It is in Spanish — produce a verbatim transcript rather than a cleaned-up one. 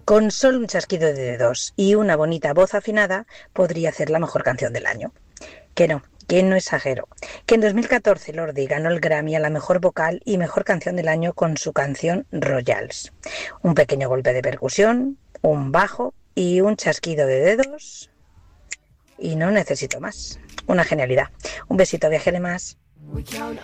Con solo un chasquido de dedos y una bonita voz afinada podría ser la mejor canción del año. Que no, que no exagero. Que en dos mil catorce Lordi ganó el Grammy a la mejor vocal y mejor canción del año con su canción Royals. Un pequeño golpe de percusión, un bajo y un chasquido de dedos y no necesito más. Una genialidad. Un besito, viajere más.